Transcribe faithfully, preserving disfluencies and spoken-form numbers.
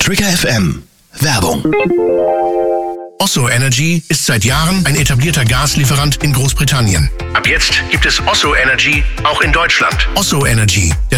Trigger F M. Werbung. Osso Energy ist seit Jahren ein etablierter Gaslieferant in Großbritannien. Ab jetzt gibt es Osso Energy auch in Deutschland. Osso Energy, der